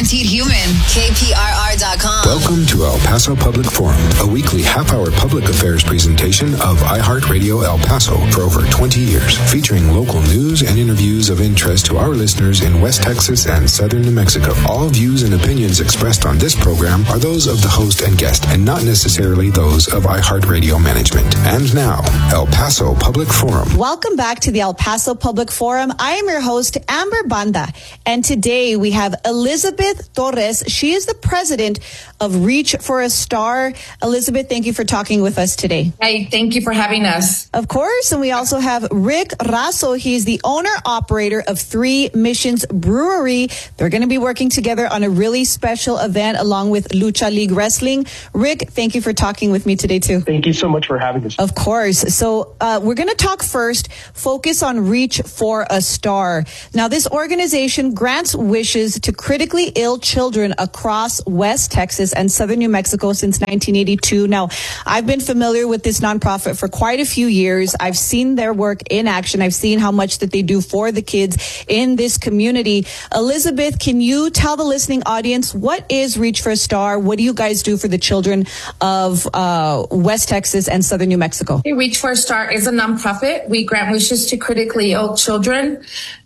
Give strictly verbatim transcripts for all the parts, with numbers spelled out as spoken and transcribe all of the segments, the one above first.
Petite Human. K P R R dot com. Welcome to El Paso Public Forum, a weekly half-hour public affairs presentation of iHeartRadio El Paso for over twenty years, featuring local news and interviews of interest to our listeners in West Texas and southern New Mexico. All views and opinions expressed on this program are those of the host and guest, and not necessarily those of iHeartRadio management. And now, El Paso Public Forum. Welcome back to the El Paso Public Forum. I am your host, Amber Banda, and today we have Elizabeth Torres. She is the president of Reach for a Star. Elizabeth, thank you for talking with us today. Hey, thank you for having us. Of course. And we also have Rick Raso. He's the owner-operator of Three Missions Brewery. They're going to be working together on a really special event along with Lucha League Wrestling. Rick, thank you for talking with me today, too. Thank you so much for having us. Of course. So uh, we're going to talk first, focus on Reach for a Star. Now, this organization grants wishes to critically ill children across West Texas and southern New Mexico since nineteen eighty-two. Now, I've been familiar with this nonprofit for quite a few years. I've seen their work in action. I've seen how much that they do for the kids in this community. Elizabeth, can you tell the listening audience, what is Reach for a Star? What do you guys do for the children of uh, West Texas and southern New Mexico? Reach for a Star is a nonprofit. We grant wishes to critically ill children.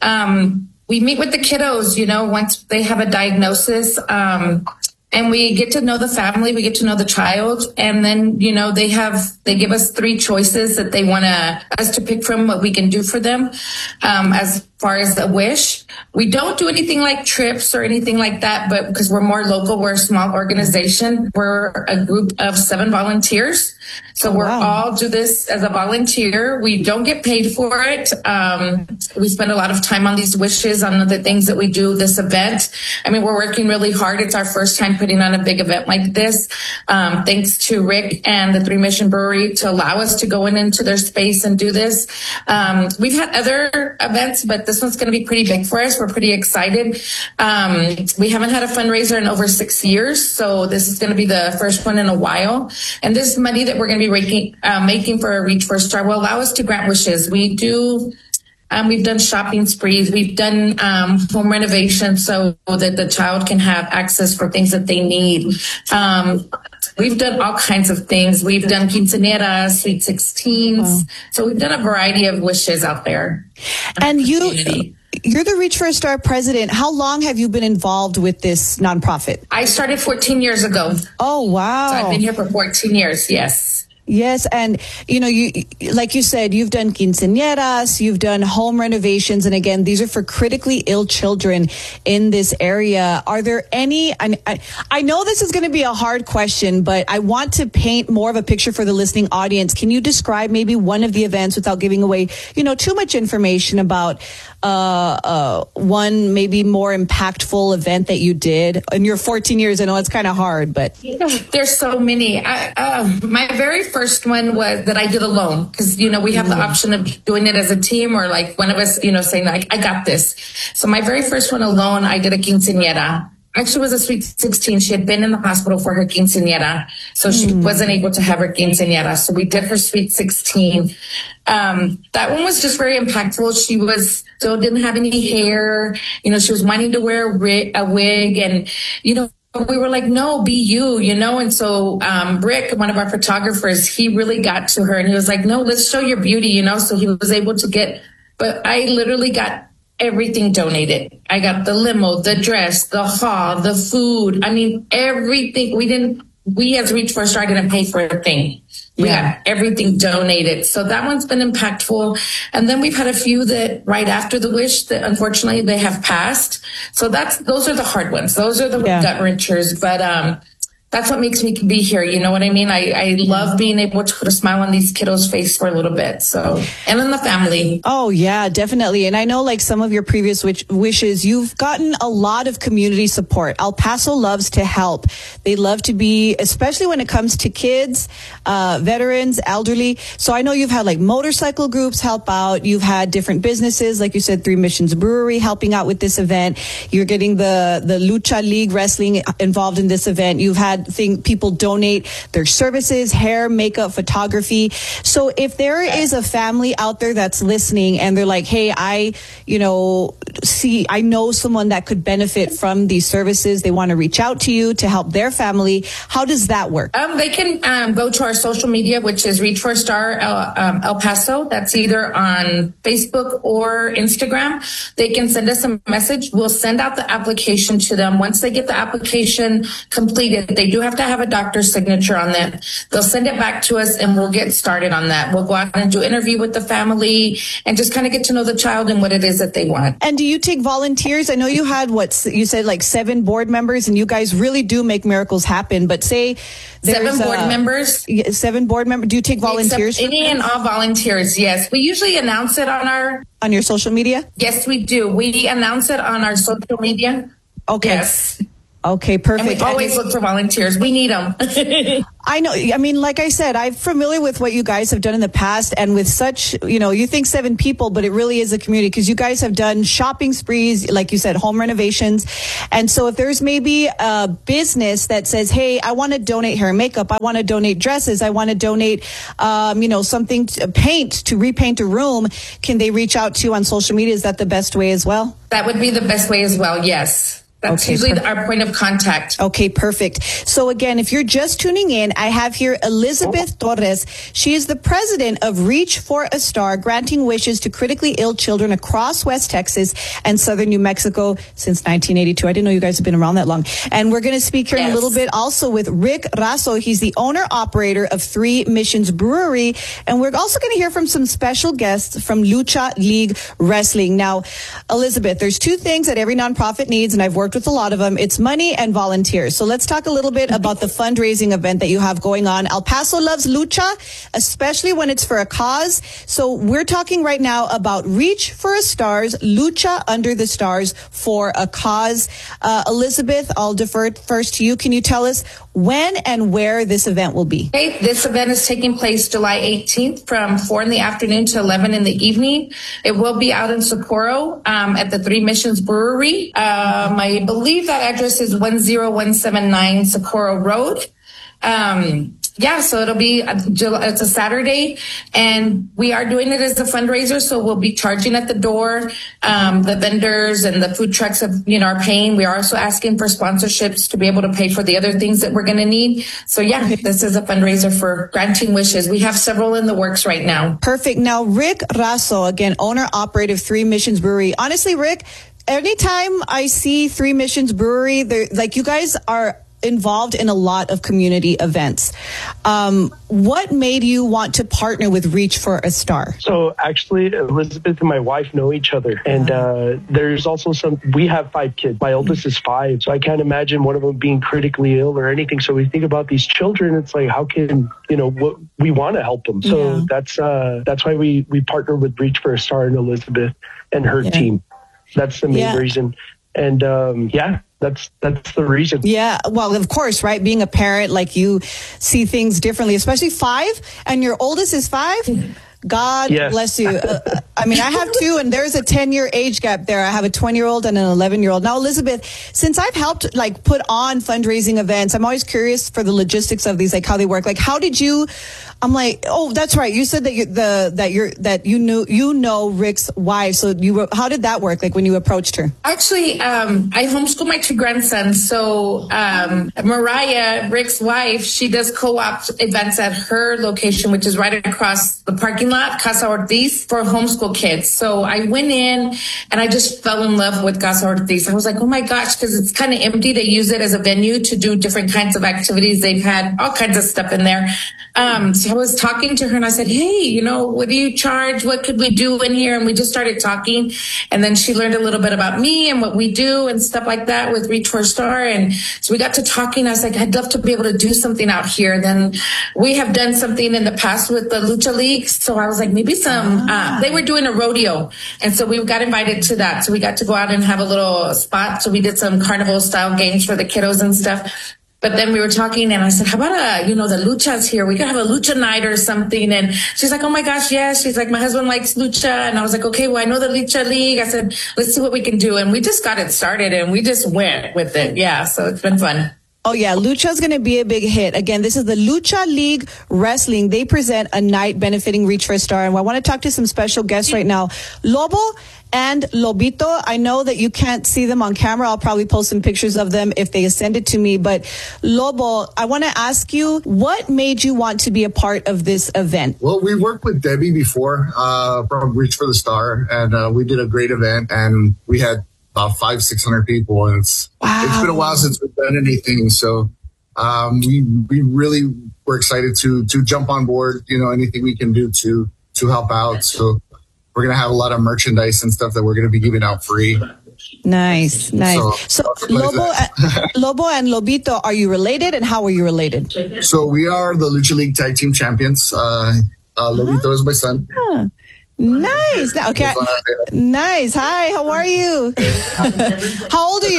Um, we meet with the kiddos, you know, once they have a diagnosis, um, and we get to know the family, we get to know the child, and then, you know, they have, they give us three choices that they want to, us to pick from what we can do for them, um, as far as a wish. We don't do anything like trips or anything like that, but because we're more local, we're a small organization. We're a group of seven volunteers. So we're wow. all do this as a volunteer. We don't get paid for it. Um, we spend a lot of time on these wishes, on the things that we do, this event. I mean, we're working really hard. It's our first time putting on a big event like this. Um, thanks to Rick and the Three Mission Brewery to allow us to go in into their space and do this. Um, we've had other events, but this one's going to be pretty big for us. We're pretty excited. Um, we haven't had a fundraiser in over six years. So this is going to be the first one in a while. And this money that we're going to be making, uh, making for a Reach for a Star will allow us to grant wishes. We do, um, we've done shopping sprees. We've done um, home renovations so that the child can have access for things that they need. Um, we've done all kinds of things. We've done quinceañeras, sweet sixteens. Wow. So we've done a variety of wishes out there. And you... You're the Reach for a Star president. How long have you been involved with this nonprofit? I started fourteen years ago. Oh, wow. So I've been here for fourteen years, yes. Yes, and, you know, you like you said, you've done quinceañeras, you've done home renovations, and again, these are for critically ill children in this area. Are there any, I, I know this is going to be a hard question, but I want to paint more of a picture for the listening audience. Can you describe maybe one of the events without giving away, you know, too much information about uh, uh, one maybe more impactful event that you did in your fourteen years? I know it's kind of hard, but. There's so many. I, uh, my very first one was that I did alone, because, you know, we have the option of doing it as a team, or like one of us, you know, saying like, I got this. So my very first one alone, I did a quinceañera. Actually, it was a sweet sixteen. She had been in the hospital for her quinceañera, so she mm. wasn't able to have her quinceañera. So we did her sweet sixteen. Um, that one was just very impactful. She was still didn't have any hair. You know, she was wanting to wear a, ri- a wig, and, you know, we were like, no, be you, you know? And so, um, Rick, one of our photographers, he really got to her and he was like, no, let's show your beauty, you know? So he was able to get, but I literally got everything donated. I got the limo, the dress, the haul, the food. I mean, everything. We didn't, we as Reach for a Star didn't pay for a thing. We yeah. got everything donated. So that one's been impactful. And then we've had a few that right after the wish that unfortunately they have passed. So that's, those are the hard ones. Those are the yeah. gut wrenchers. But, um, that's what makes me be here. You know what I mean? I, I love being able to put a smile on these kiddos' face for a little bit. So, and in the family. Oh, yeah, definitely. And I know, like some of your previous wish- wishes, you've gotten a lot of community support. El Paso loves to help. They love to be, especially when it comes to kids, uh, veterans, elderly. So I know you've had like motorcycle groups help out. You've had different businesses, like you said, Three Missions Brewery helping out with this event. You're getting the, the Lucha League Wrestling involved in this event. You've had had thing, people donate their services, hair, makeup, photography. So if there is a family out there that's listening and they're like, hey, I, you know, see, I know someone that could benefit from these services. They want to reach out to you to help their family. How does that work? Um, they can um, go to our social media, which is Reach for a Star uh, um, El Paso. That's either on Facebook or Instagram. They can send us a message. We'll send out the application to them. Once they get the application completed, they do have to have a doctor's signature on them. They'll send it back to us and we'll get started on that. We'll go out and do an interview with the family and just kind of get to know the child and what it is that they want. And do you take volunteers? I know you had what you said, like seven board members, and you guys really do make miracles happen. But say seven board uh, members, seven board members. Do you take volunteers? Any and all volunteers. Yes, we usually announce it on our on your social media. Yes, we do. We announce it on our social media. Okay. Yes. Okay, perfect. And we always look for volunteers. We need them. I know. I mean, like I said, I'm familiar with what you guys have done in the past, and with such, you know, you think seven people, but it really is a community because you guys have done shopping sprees, like you said, home renovations. And so if there's maybe a business that says, hey, I want to donate hair and makeup, I want to donate dresses, I want to donate, um, you know, something, to paint, to repaint a room, can they reach out to you on social media? Is that the best way as well? That would be the best way as well, yes. That's okay, usually perfect. our point of contact. Okay, perfect. So again, if you're just tuning in, I have here Elizabeth Torres. She is the president of Reach for a Star, granting wishes to critically ill children across West Texas and southern New Mexico since nineteen eighty-two. I didn't know you guys have been around that long. And we're going to speak here yes. in a little bit also with Rick Raso. He's the owner operator of Three Missions Brewery. And we're also going to hear from some special guests from Lucha League Wrestling. Now, Elizabeth, there's two things that every nonprofit needs, and I've worked with a lot of them. It's money and volunteers. So let's talk a little bit about the fundraising event that you have going on. El Paso loves lucha, especially when it's for a cause. So we're talking right now about Reach for a Stars, Lucha Under the Stars for a cause. Uh, Elizabeth, I'll defer it first to you. Can you tell us when and where this event will be? Okay, this event is taking place July eighteenth from four in the afternoon to eleven in the evening. It will be out in Socorro um, at the Three Missions Brewery. Um, I believe that address is one zero one seven nine Socorro Road. Um, yeah, so it'll be, it's a Saturday, and we are doing it as a fundraiser, so we'll be charging at the door. Um, the vendors and the food trucks have, you know, are paying. We are also asking for sponsorships to be able to pay for the other things that we're going to need. So yeah, this is a fundraiser for granting wishes. We have several in the works right now. Perfect. Now, Rick Raso, again, owner operator of Three Missions Brewery. Honestly, Rick, anytime I see Three Missions Brewery, like you guys are involved in a lot of community events. Um, what made you want to partner with Reach for a Star? So actually, Elizabeth and my wife know each other. And uh, there's also some, we have five kids. My oldest is five. So I can't imagine one of them being critically ill or anything. So we think about these children. It's like, how can, you know, what, we want to help them. So yeah. that's uh, that's why we, we partner with Reach for a Star and Elizabeth and her yeah. team. That's the main yeah. reason. And um, yeah. That's that's the reason. Yeah, well, of course, right? Being a parent, like you see things differently, especially five, and your oldest is five. God yes. bless you. Uh, I mean, I have two, and there's a ten-year age gap there. I have a twenty-year-old and an eleven-year-old. Now, Elizabeth, since I've helped, like, put on fundraising events, I'm always curious for the logistics of these, like how they work. Like, how did you? I'm like, oh, that's right. You said that you the that you're that you knew you know Rick's wife. So you were, how did that work? Like when you approached her? Actually, um, I homeschool my two grandsons. So um, Mariah, Rick's wife, she does co-op events at her location, which is right across the parking lot, Casa Ortiz, for homeschool kids. So I went in and I just fell in love with Casa Ortiz. I was like, oh my gosh, because it's kind of empty. They use it as a venue to do different kinds of activities. They've had all kinds of stuff in there. Um, so I was talking to her and I said, hey, you know, what do you charge? What could we do in here? And we just started talking. And then she learned a little bit about me and what we do and stuff like that with Reach for a Star. And so we got to talking. I was like, I'd love to be able to do something out here. And then we have done something in the past with the Lucha League. So I was like, maybe some, uh, they were doing a rodeo. And so we got invited to that. So we got to go out and have a little spot. So we did some carnival style games for the kiddos and stuff. But then we were talking and I said, how about, uh, you know, the lucha's here. We could have a lucha night or something. And she's like, oh my gosh, yes. She's like, my husband likes lucha. And I was like, okay, well, I know the Lucha League. I said, let's see what we can do. And we just got it started and we just went with it. Yeah. So it's been fun. Oh, yeah. Lucha is going to be a big hit. Again, this is the Lucha League Wrestling. They present a night benefiting Reach for a Star. And I want to talk to some special guests right now. Lobo and Lobito, I know that you can't see them on camera. I'll probably post some pictures of them if they send it to me. But Lobo, I want to ask you, what made you want to be a part of this event? Well, we worked with Debbie before uh, from Reach for the Star, and uh, we did a great event, and we had about five, six hundred people, and it's wow. It's been a while since we've done anything, so um, we we really were excited to to jump on board. You know, anything we can do to to help out. So we're gonna have a lot of merchandise and stuff that we're gonna be giving out free. Nice, nice. So, so Lobo, Lobo and Lobito, are you related, and how are you related? So we are the Lucha League Tag Team Champions. Uh, uh, Lobito huh? is my son. Huh. Nice. Okay. Nice. Hi, how are you? How old are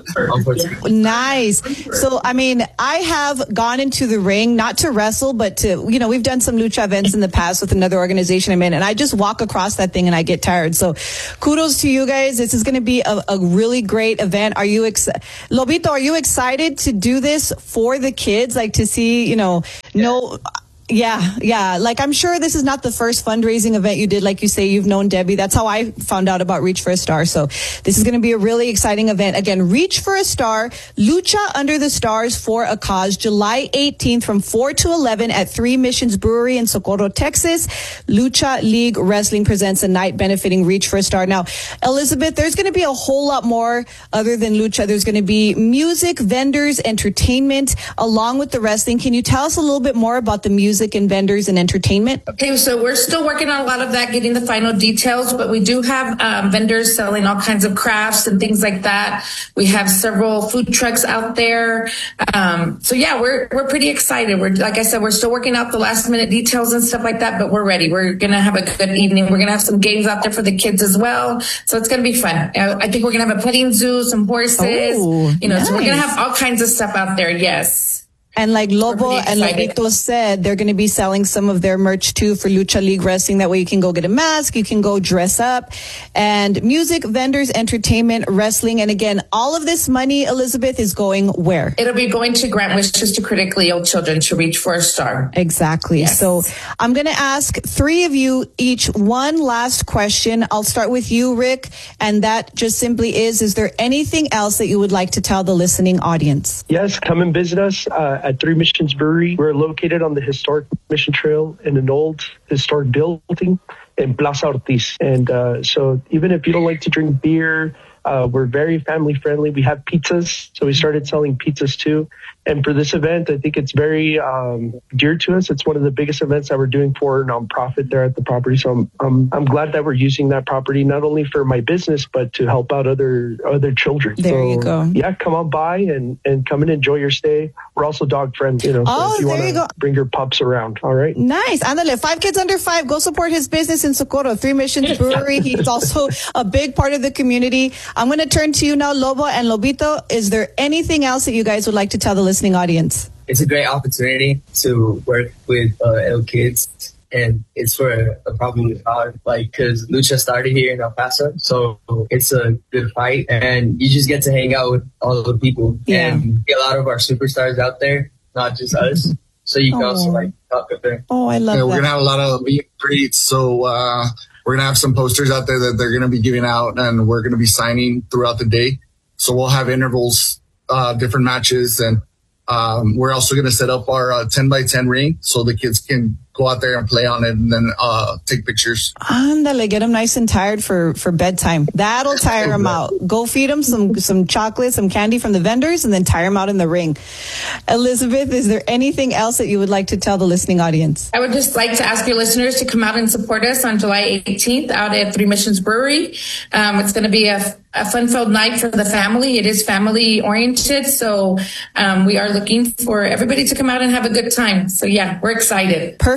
you? Nice. So, I mean, I have gone into the ring, not to wrestle, but to, you know, we've done some lucha events in the past with another organization I'm in, and I just walk across that thing and I get tired. So kudos to you guys. This is going to be a, a really great event. Are you, ex- Lobito, are you excited to do this for the kids? Like to see, you know, no... Yeah, yeah. Like, I'm sure this is not the first fundraising event you did. Like you say, you've known Debbie. That's how I found out about Reach for a Star. So this is going to be a really exciting event. Again, Reach for a Star, Lucha Under the Stars for a Cause, July eighteenth from four to eleven at Three Missions Brewery in Socorro, Texas. Lucha League Wrestling presents a night benefiting Reach for a Star. Now, Elizabeth, there's going to be a whole lot more other than lucha. There's going to be music, vendors, entertainment, along with the wrestling. Can you tell us a little bit more about the music and vendors and entertainment? Okay, so we're still working on a lot of that, getting the final details, but we do have um, vendors selling all kinds of crafts and things like that. We have several food trucks out there. Um, so yeah, we're we're pretty excited. We're, like I said, we're still working out the last minute details and stuff like that, but we're ready. We're gonna have a good evening. We're gonna have some games out there for the kids as well. So it's gonna be fun. I think we're gonna have a petting zoo, some horses, oh, you know, nice. So we're gonna have all kinds of stuff out there. Yes. And like Lobo and Lobito said, they're going to be selling some of their merch too for Lucha League Wrestling. That way you can go get a mask, you can go dress up. And music, vendors, entertainment, wrestling. And again, all of this money, Elizabeth, is going where? It'll be going to grant wishes to critically ill children to Reach for a Star. Exactly. Yes. So I'm going to ask three of you each one last question. I'll start with you, Rick. And that just simply is, is there anything else that you would like to tell the listening audience? Yes, come and visit us. Uh, At Three Missions Brewery. We're located on the historic Mission Trail in an old historic building in Plaza Ortiz. And uh, so even if you don't like to drink beer, uh, we're very family friendly. We have pizzas. So we started selling pizzas too. And for this event, I think it's very um, dear to us. It's one of the biggest events that we're doing for a nonprofit there at the property. So I'm, I'm, I'm glad that we're using that property, not only for my business, but to help out other other children. There so, you go. Yeah, come on by and, and come and enjoy your stay. We're also dog friendly, you know. Oh, so if you there you go. Bring your pups around. All right. Nice. Andale, five kids under five. Go support his business in Socorro, Three Missions Brewery. He's also a big part of the community. I'm going to turn to you now, Lobo and Lobito. Is there anything else that you guys would like to tell the listening audience? It's a great opportunity to work with uh, ill kids, and it's for a, a problem cause, like, because Lucha started here in El Paso, so it's a good fight, and you just get to hang out with all the people, yeah. and get a lot of our superstars out there, not just us, so you can oh. also, like, talk with them. Oh, I love yeah, that. We're going to have a lot of meet and greets, so uh, we're going to have some posters out there that they're going to be giving out, and we're going to be signing throughout the day, so we'll have intervals, uh, different matches, and Um, we're also going to set up our uh, ten by ten ring so the kids can go out there and play on it and then uh, take pictures. Ándale, get them nice and tired for, for bedtime. That'll tire them out. Go feed them some, some chocolate, some candy from the vendors, and then tire them out in the ring. Elizabeth, is there anything else that you would like to tell the listening audience? I would just like to ask your listeners to come out and support us on July eighteenth out at Three Missions Brewery. Um, it's going to be a, a fun-filled night for the family. It is family-oriented, so um, we are looking for everybody to come out and have a good time. So, yeah, we're excited. Perfect.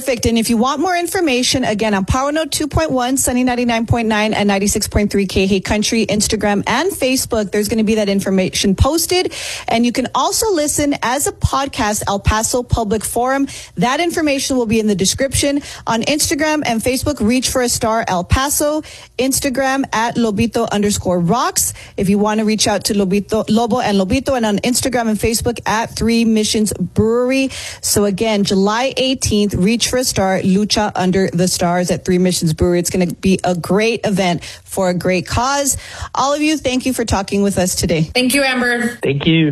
Perfect. And if you want more information, again, on Power Note two point one, Sunny ninety-nine point nine, and ninety-six point three K Hey Country, Instagram, and Facebook, there's going to be that information posted. And you can also listen as a podcast, El Paso Public Forum. That information will be in the description. On Instagram and Facebook, reach for a star El Paso. Instagram at Lobito underscore rocks. If you want to reach out to Lobito, Lobo and Lobito, and on Instagram and Facebook at Three Missions Brewery. So again, July eighteenth, reach for a star, Lucha Under the Stars at Three Missions Brewery. It's going to be a great event for a great cause. All of you, thank you for talking with us today. Thank you, Amber. Thank you.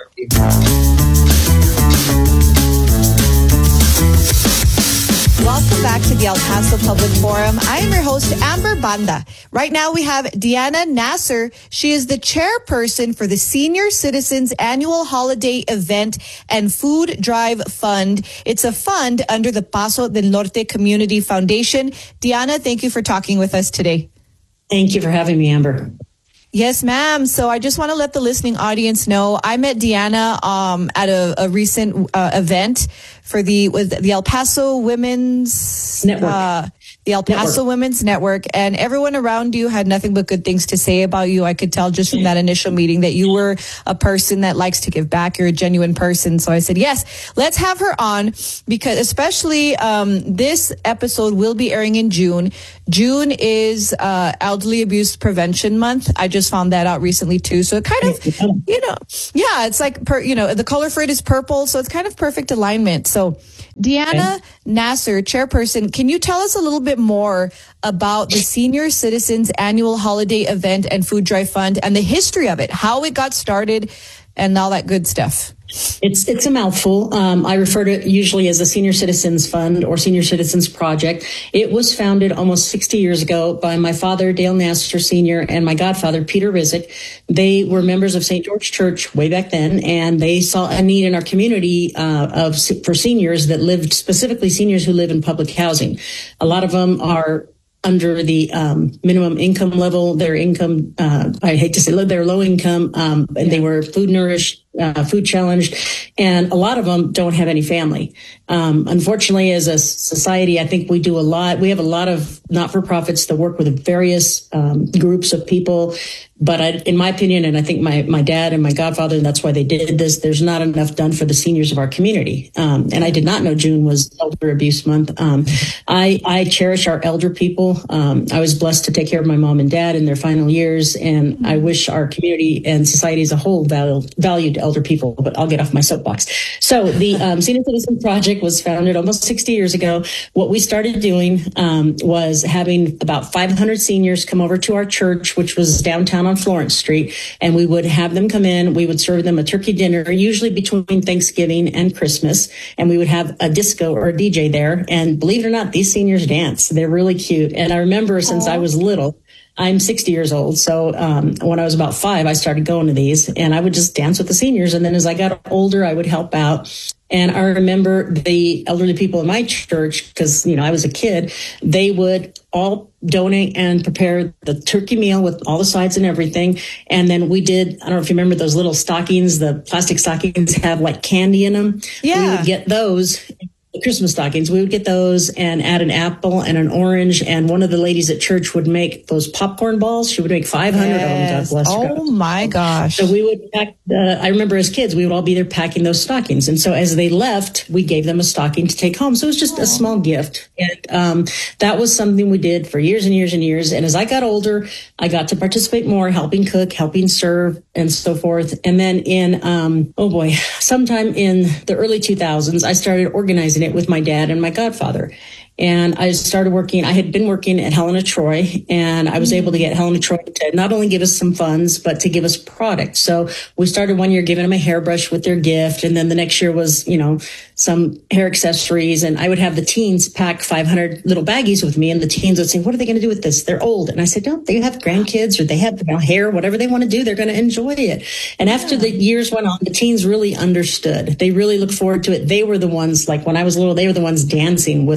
Welcome back to the El Paso Public Forum. I am your host, Amber Banda. Right now we have Diana Nasser. She is the chairperson for the Senior Citizens Annual Holiday Event and Food Drive Fund. It's a fund under the Paso del Norte Community Foundation. Diana, thank you for talking with us today. Thank you for having me, Amber. Yes, ma'am. So I just want to let the listening audience know I met Diana um, at a, a recent uh, event for the with the El Paso Women's Network. Uh, the El Paso Network. Women's Network, and everyone around you had nothing but good things to say about you. I could tell just from that initial meeting that you were a person that likes to give back. You're a genuine person. So I said, yes, let's have her on, because especially um, this episode will be airing in June. June is uh, Elderly Abuse Prevention Month. I just found that out recently too. So it kind of, you know, yeah, it's like, per, you know, the color for it is purple. So it's kind of perfect alignment. So Diana okay. Nasser, chairperson, can you tell us a little bit more about the Senior Citizens Annual Holiday Event and Food Drive Fund and the history of it, how it got started and all that good stuff? It's it's a mouthful. Um, I refer to it usually as the Senior Citizens Fund or Senior Citizens Project. It was founded almost sixty years ago by my father, Dale Nasser Senior, and my godfather, Peter Rizek. They were members of Saint George Church way back then, and they saw a need in our community uh, of for seniors that lived, specifically seniors who live in public housing. A lot of them are under the um, minimum income level. Their income, uh, I hate to say, they're low income, um, and they were food nourished, uh, food challenged, and a lot of them don't have any family. Um, unfortunately, as a society, I think we do a lot. We have a lot of not-for-profits that work with various um, groups of people. But I, in my opinion, and I think my, my dad and my godfather, and that's why they did this, there's not enough done for the seniors of our community. Um, and I did not know June was Elder Abuse Month. Um, I, I cherish our elder people. Um, I was blessed to take care of my mom and dad in their final years, and I wish our community and society as a whole valued, valued elder people, but I'll get off my soapbox. So the um, Senior Citizen Project was founded almost sixty years ago. What we started doing um, was having about five hundred seniors come over to our church, which was downtown on Florence Street, and we would have them come in. We would serve them a turkey dinner, usually between Thanksgiving and Christmas, and we would have a disco or a D J there. And believe it or not, these seniors dance. They're really cute. And I remember since Aww. I was little, I'm sixty years old. So um, when I was about five, I started going to these, and I would just dance with the seniors. And then as I got older, I would help out. And I remember the elderly people in my church, because, you know, I was a kid, they would all donate and prepare the turkey meal with all the sides and everything. And then we did, I don't know if you remember those little stockings, the plastic stockings have like candy in them. Yeah. We would get those. Christmas stockings. We would get those and add an apple and an orange. And one of the ladies at church would make those popcorn balls. She would make five hundred yes. of them. God bless her. Oh my gosh. So we would pack, uh, I remember as kids, we would all be there packing those stockings. And so as they left, we gave them a stocking to take home. So it was just Aww. a small gift. And um, that was something we did for years and years and years. And as I got older, I got to participate more, helping cook, helping serve, and so forth. And then in, um, oh boy, sometime in the early two thousands, I started organizing it with my dad and my godfather. And I started working, I had been working at Helena Troy, and I was able to get Helena Troy to not only give us some funds, but to give us product. So we started one year giving them a hairbrush with their gift. And then the next year was, you know, some hair accessories. And I would have the teens pack five hundred little baggies with me. And the teens would say, what are they going to do with this? They're old. And I said, no, they have grandkids or they have, you know, hair, whatever they want to do, they're going to enjoy it. And after yeah. the years went on, the teens really understood. They really looked forward to it. They were the ones, like when I was little, they were the ones dancing with all the seniors.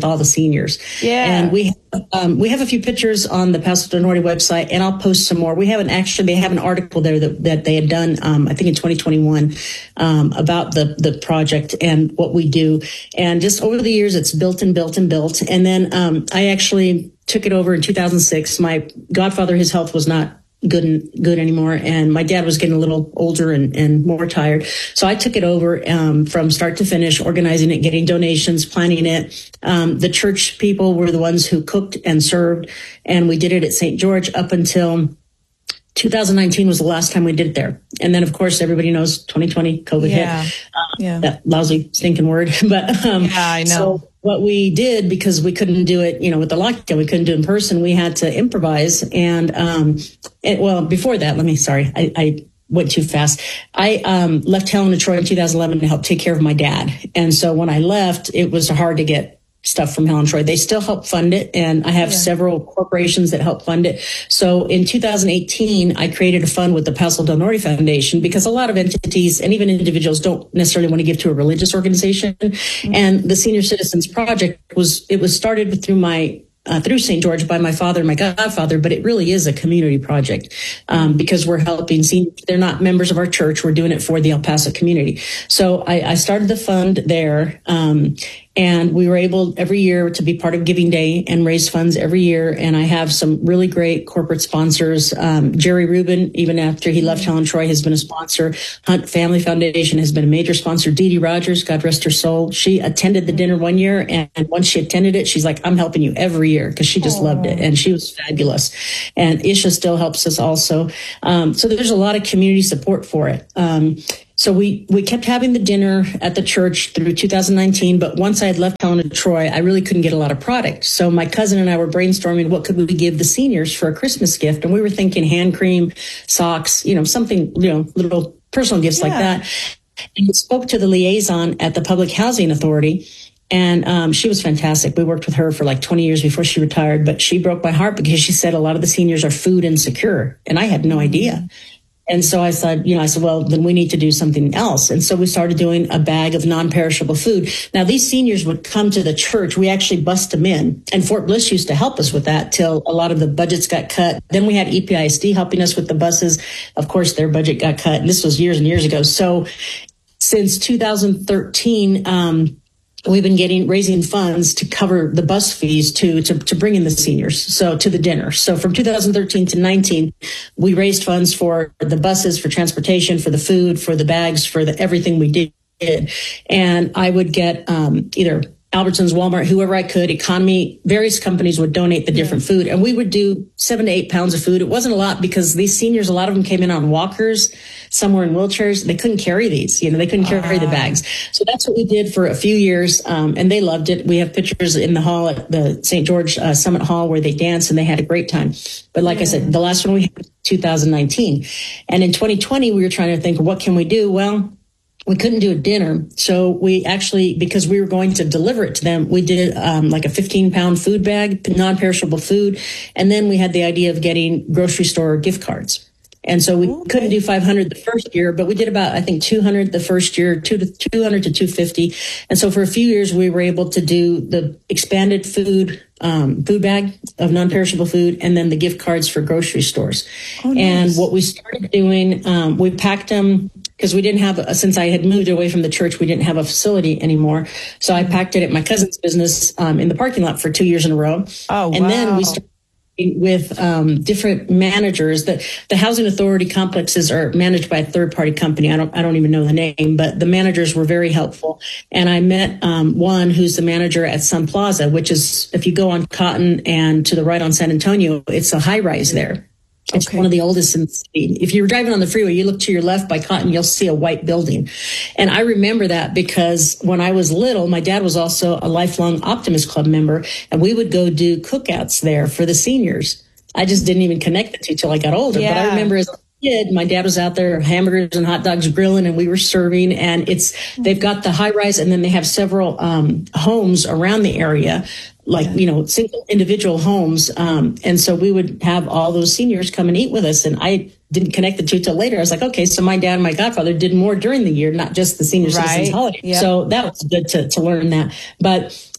seniors. Yeah. And we um, we have a few pictures on the Paso del Norte website, and I'll post some more. We have an actually they have an article there that, that they had done, um, I think in twenty twenty-one, um, about the the project and what we do. And just over the years, it's built and built and built. And then um, I actually took it over in two thousand six. My godfather, his health was not good and good anymore, and my dad was getting a little older and, and more tired, so I took it over um, from start to finish, organizing it, getting donations, planning it. Um, the church people were the ones who cooked and served, and we did it at Saint George up until two thousand nineteen was the last time we did it there. And then, of course, everybody knows twenty twenty, COVID yeah. hit. Uh, yeah. That lousy, stinking word. But um, yeah, I know. So what we did, because we couldn't do it, you know, with the lockdown, we couldn't do it in person, we had to improvise. And, um, it, well, before that, let me, sorry, I, I went too fast. I um, left Helen of Troy in two thousand eleven to help take care of my dad. And so when I left, it was hard to get stuff from Helen of Troy. They still help fund it, and I have yeah. several corporations that help fund it. So in two thousand eighteen, I created a fund with the Paso del Norte Foundation, because a lot of entities and even individuals don't necessarily want to give to a religious organization. Mm-hmm. And the Senior Citizens Project was, it was started through my Uh, through Saint George by my father and my godfather, but it really is a community project um, because we're helping seniors. They're not members of our church. We're doing it for the El Paso community. So I, I started the fund there, um, and we were able every year to be part of Giving Day and raise funds every year. And I have some really great corporate sponsors. Um, Jerry Rubin, even after he left Helen Troy, has been a sponsor. Hunt Family Foundation has been a major sponsor. Dee Dee Rogers, God rest her soul, she attended the dinner one year, and once she attended it, she's like, I'm helping you every year, because she just Aww. loved it, and she was fabulous. And Isha still helps us also. Um, so there's a lot of community support for it. Um, So we, we kept having the dinner at the church through two thousand nineteen. But once I had left Helen of Troy, I really couldn't get a lot of product. So my cousin and I were brainstorming, what could we give the seniors for a Christmas gift? And we were thinking hand cream, socks, you know, something, you know, little personal gifts yeah. like that. And we spoke to the liaison at the Public Housing Authority. And um, she was fantastic. We worked with her for like twenty years before she retired. But she broke my heart because she said a lot of the seniors are food insecure. And I had no idea. And so I said, you know, I said, well, then we need to do something else. And so we started doing a bag of non-perishable food. Now, these seniors would come to the church. We actually bust them in. And Fort Bliss used to help us with that till a lot of the budgets got cut. Then we had E P I S D helping us with the buses. Of course, their budget got cut. And this was years and years ago. So since two thousand thirteen, um, we've been getting raising funds to cover the bus fees to, to to bring in the seniors, so to the dinner. So from two thousand thirteen to nineteen, we raised funds for the buses, for transportation, for the food, for the bags, for the everything we did. And I would get um, either Albertsons, Walmart, whoever I could, Economy, various companies would donate the different yeah. food. And we would do seven to eight pounds of food. It wasn't a lot because these seniors, a lot of them came in on walkers, some were in wheelchairs. They couldn't carry these, you know, they couldn't carry uh. the bags. So that's what we did for a few years. Um, and they loved it. We have pictures in the hall at the Saint George uh, Summit Hall where they danced and they had a great time. But like yeah. I said, the last one we had was two thousand nineteen. And in twenty twenty, we were trying to think, what can we do? Well, we couldn't do a dinner. So we actually, because we were going to deliver it to them, we did um, like a fifteen pound food bag, non-perishable food. And then we had the idea of getting grocery store gift cards. And so we okay. couldn't do five hundred the first year, but we did about, I think, two hundred the first year, two to two hundred to two fifty. And so for a few years, we were able to do the expanded food, um, food bag of non-perishable food, and then the gift cards for grocery stores. Oh, nice. And what we started doing, um, we packed them because we didn't have, a, since I had moved away from the church, we didn't have a facility anymore. So I packed it at my cousin's business um, in the parking lot for two years in a row. Oh, and wow. then we started with um, different managers. The, the housing authority complexes are managed by a third party company. I don't, I don't even know the name, but the managers were very helpful. And I met um, one who's the manager at Sun Plaza, which is, if you go on Cotton and to the right on San Antonio, it's a high rise there. It's okay. one of the oldest in the city. If you're driving on the freeway, you look to your left by Cotton, you'll see a white building. And I remember that because when I was little, my dad was also a lifelong Optimist Club member, and we would go do cookouts there for the seniors. I just didn't even connect it to till I got older. Yeah. But I remember as a kid, my dad was out there, hamburgers and hot dogs grilling, and we were serving. And it's, they've got the high rise, and then they have several um, homes around the area, like, you know, single individual homes. Um, and so we would have all those seniors come and eat with us. And I didn't connect the two till later. I was like, okay, so my dad and my godfather did more during the year, not just the senior right. citizens holiday. Yep. So that was good to, to learn that. But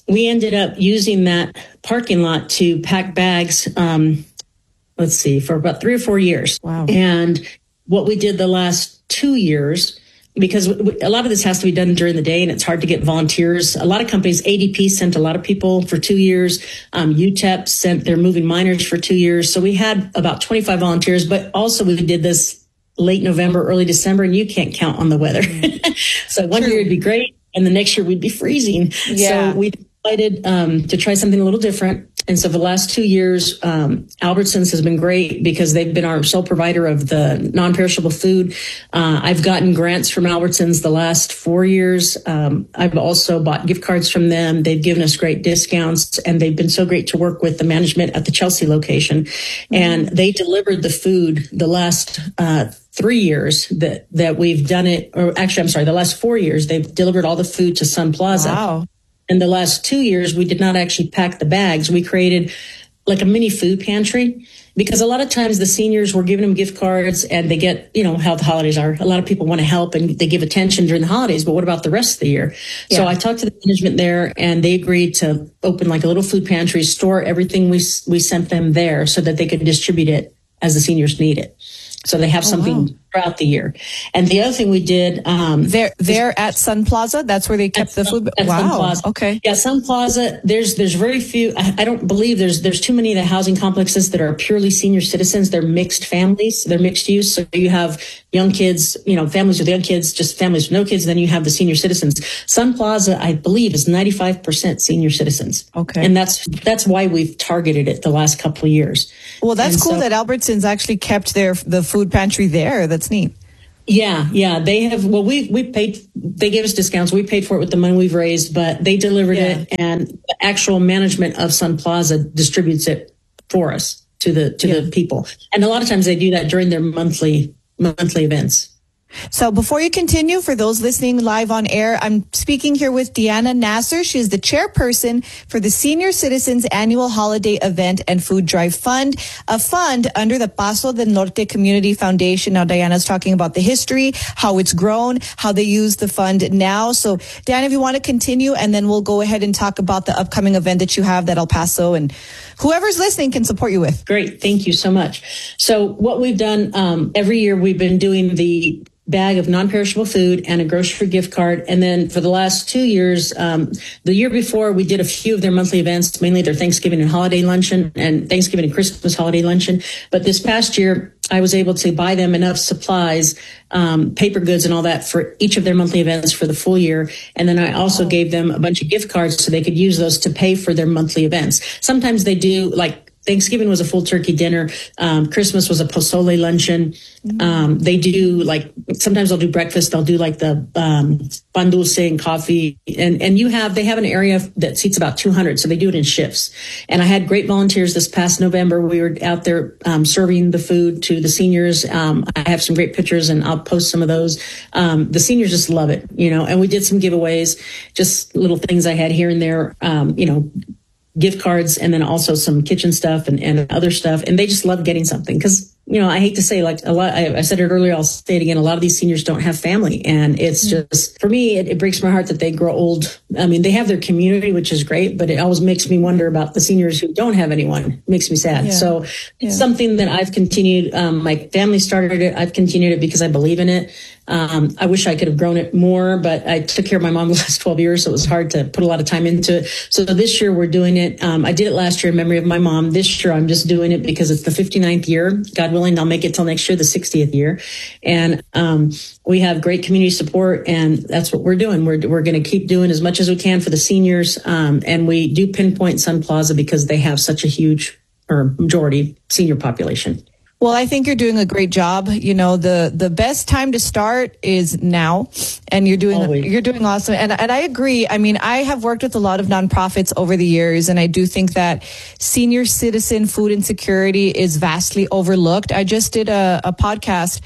we ended up using that parking lot to pack bags, um, let's see, for about three or four years. Wow. And what we did the last two years, because a lot of this has to be done during the day and it's hard to get volunteers. A lot of companies, A D P sent a lot of people for two years. Um, U T E P sent their moving miners for two years. So we had about twenty-five volunteers, but also we did this late November, early December, and you can't count on the weather. So one True. year it'd be great, and the next year we'd be freezing. Yeah. So we decided um, to try something a little different. And so for the last two years, um, Albertsons has been great because they've been our sole provider of the non-perishable food. Uh, I've gotten grants from Albertsons the last four years. Um, I've also bought gift cards from them. They've given us great discounts, and they've been so great to work with the management at the Chelsea location. Mm-hmm. And they delivered the food the last uh three years that, that we've done it, or actually, I'm sorry, the last four years, they've delivered all the food to Sun Plaza. Wow. And the last two years, we did not actually pack the bags. We created like a mini food pantry because a lot of times the seniors were giving them gift cards and they get, you know, how the holidays are. A lot of people want to help and they give attention during the holidays, but what about the rest of the year? Yeah. So I talked to the management there and they agreed to open like a little food pantry, store everything we, we sent them there so that they could distribute it as the seniors need it. So they have something oh, wow. throughout the year. And the other thing we did, um, they're, they're at Sun Plaza. That's where they kept the food. At wow. Sun Plaza. Okay. Yeah. Sun Plaza. There's, there's very few. I, I don't believe there's, there's too many of the housing complexes that are purely senior citizens. They're mixed families. They're mixed use. So you have young kids, you know, families with young kids, just families with no kids. Then you have the senior citizens. Sun Plaza, I believe, is ninety-five percent senior citizens. Okay. And that's, that's why we've targeted it the last couple of years. Well, that's and cool so, that Albertsons actually kept their, the food pantry there. That's neat. Yeah, yeah, they have. Well, we we paid. They gave us discounts. We paid for it with the money we've raised, but they delivered yeah. it, and the actual management of Sun Plaza distributes it for us to the to yeah. the people. And a lot of times they do that during their monthly monthly events. So before you continue, for those listening live on air, I'm speaking here with Diana Nasser. She is the chairperson for the Senior Citizens Annual Holiday Event and Food Drive Fund, a fund under the Paso del Norte Community Foundation. Now, Diana's talking about the history, how it's grown, how they use the fund now. So, Diana, if you want to continue, and then we'll go ahead and talk about the upcoming event that you have that El Paso and whoever's listening can support you with. Great. Thank you so much. So what we've done, um, every year we've been doing the bag of non-perishable food and a grocery gift card. And then for the last two years, um, the year before, we did a few of their monthly events, mainly their Thanksgiving and holiday luncheon and Thanksgiving and Christmas holiday luncheon. But this past year, I was able to buy them enough supplies, um, paper goods and all that for each of their monthly events for the full year. And then I also gave them a bunch of gift cards so they could use those to pay for their monthly events. Sometimes they do, like, Thanksgiving was a full turkey dinner. Um, Christmas was a pozole luncheon. Um, they do like, sometimes they'll do breakfast. They'll do like the, um, pan dulce and coffee. And, and you have, they have an area that seats about two hundred. So they do it in shifts. And I had great volunteers this past November. We were out there, um, serving the food to the seniors. Um, I have some great pictures and I'll post some of those. Um, the seniors just love it, you know, and we did some giveaways, just little things I had here and there, um, you know, gift cards and then also some kitchen stuff and, and other stuff. And they just love getting something because, you know, I hate to say like a lot, I, I said it earlier, I'll say it again. A lot of these seniors don't have family. And it's mm-hmm. just, for me, it, it breaks my heart that they grow old. I mean, they have their community, which is great, but it always makes me wonder about the seniors who don't have anyone. It makes me sad. Yeah. So yeah. it's something that I've continued. Um, my family started it. I've continued it because I believe in it. Um, I wish I could have grown it more, but I took care of my mom the last twelve years, so it was hard to put a lot of time into it. So this year we're doing it. Um, I did it last year in memory of my mom. This year I'm just doing it because it's the fifty-ninth year. God willing, I'll make it till next year, the sixtieth year. And um, we have great community support, and that's what we're doing. We're we're going to keep doing as much as we can for the seniors, um, and we do pinpoint Sun Plaza because they have such a huge or majority senior population. Well, I think you're doing a great job. You know, the, the best time to start is now, and you're doing, Always. you're doing awesome. And, and I agree. I mean, I have worked with a lot of nonprofits over the years, and I do think that senior citizen food insecurity is vastly overlooked. I just did a, a podcast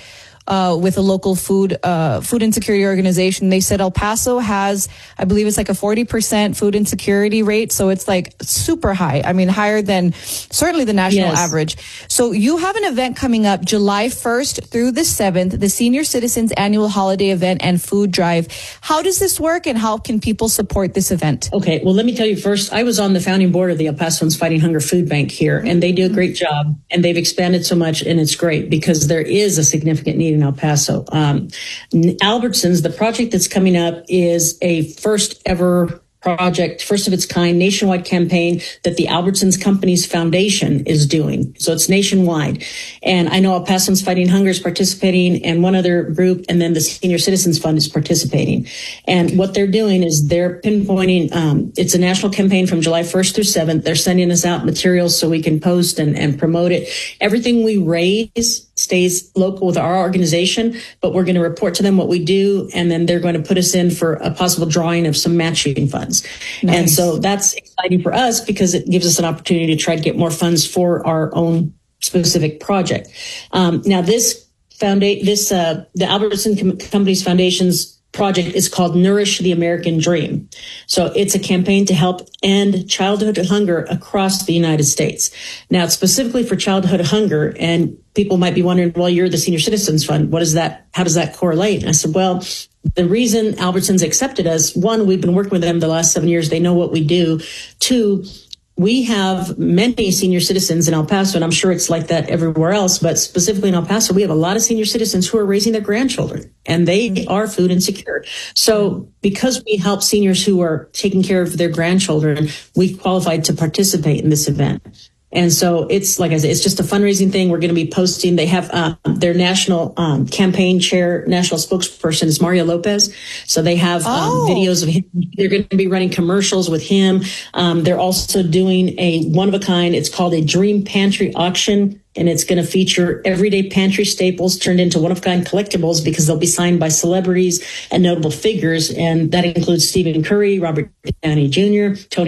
uh, with a local food uh, food insecurity organization. They said El Paso has, I believe it's like a forty percent food insecurity rate. So it's like super high. I mean, higher than certainly the national Yes. average. So you have an event coming up July first through the seventh, the Senior Citizens Annual Holiday Event and Food Drive. How does this work and how can people support this event? Okay, well, let me tell you first, I was on the founding board of the El Pasoans Fighting Hunger Food Bank here, and they do a great job, and they've expanded so much, and it's great because there is a significant need in El Paso. Um, Albertsons, the project that's coming up is a first ever project, first of its kind, nationwide campaign that the Albertsons Companies Foundation is doing. So it's nationwide. And I know El Pasoans Fighting Hunger is participating and one other group, and then the Senior Citizens Fund is participating. And what they're doing is they're pinpointing, um, it's a national campaign from July first through seventh. They're sending us out materials so we can post and, and promote it. Everything we raise stays local with our organization, but we're going to report to them what we do, and then they're going to put us in for a possible drawing of some matching funds. Nice. And so that's exciting for us because it gives us an opportunity to try to get more funds for our own specific project. Um, now, this founda- this uh, the Albertson Com- Companies Foundation's project is called Nourish the American Dream. So it's a campaign to help end childhood hunger across the United States. Now, it's specifically for childhood hunger, and people might be wondering, well, you're the Senior Citizens Fund. What is that? How does that correlate? And I said, well, the reason Albertsons accepted us, one, we've been working with them the last seven years. They know what we do. Two, we have many senior citizens in El Paso, and I'm sure it's like that everywhere else, but specifically in El Paso, we have a lot of senior citizens who are raising their grandchildren, and they are food insecure. So because we help seniors who are taking care of their grandchildren, we've qualified to participate in this event. And so it's, like I said, it's just a fundraising thing. We're going to be posting. They have um, their national um, campaign chair, national spokesperson is Mario Lopez. So they have um, Oh. videos of him. They're going to be running commercials with him. Um, they're also doing a one of a kind. It's called a Dream Pantry auction. And it's going to feature everyday pantry staples turned into one-of-a-kind collectibles because they'll be signed by celebrities and notable figures. And that includes Stephen Curry, Robert Downey Junior, Tony